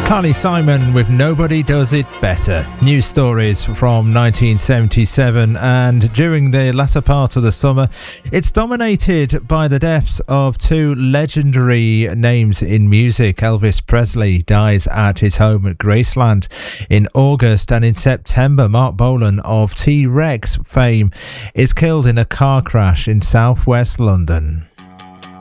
Carly Simon with Nobody Does It Better. News stories from 1977, and during the latter part of the summer, it's dominated by the deaths of two legendary names in music. Elvis Presley dies at his home at Graceland in August, and in September, Mark Bolan of T-Rex fame is killed in a car crash in southwest London.